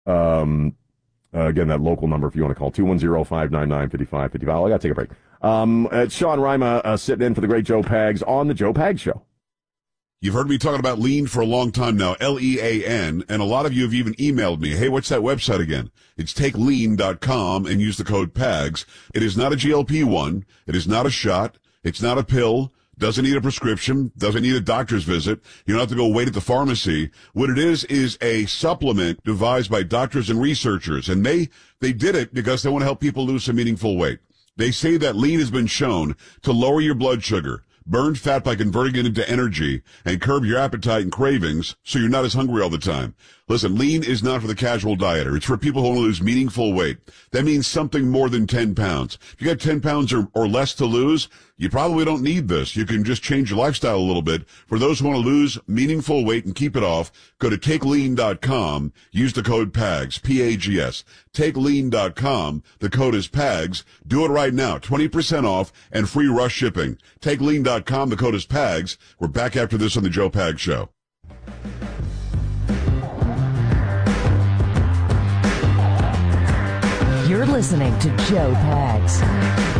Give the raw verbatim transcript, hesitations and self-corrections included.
Um, uh, again, that local number if you want to call, two one zero, five nine nine, five five five five. Oh, I got to take a break. Um, it's Sean Rima uh, sitting in for the great Joe Pags on the Joe Pags Show. You've heard me talking about Lean for a long time now, L E A N, and a lot of you have even emailed me, hey, what's that website again? It's take lean dot com and use the code PAGS. It is not a G L P one. It is not a shot. It's not a pill. Doesn't need a prescription. Doesn't need a doctor's visit. You don't have to go wait at the pharmacy. What it is is a supplement devised by doctors and researchers, and they, they did it because they want to help people lose some meaningful weight. They say that lean has been shown to lower your blood sugar, burn fat by converting it into energy, and curb your appetite and cravings so you're not as hungry all the time. Listen, lean is not for the casual dieter. It's for people who want to lose meaningful weight. That means something more than ten pounds. If you got ten pounds or, or less to lose, you probably don't need this. You can just change your lifestyle a little bit. For those who want to lose meaningful weight and keep it off, go to take lean dot com. Use the code PAGS, P A G S. take lean dot com. The code is PAGS. Do it right now. twenty percent off and free rush shipping. take lean dot com. The code is PAGS. We're back after this on the Joe Pags Show. You're listening to Joe Pags.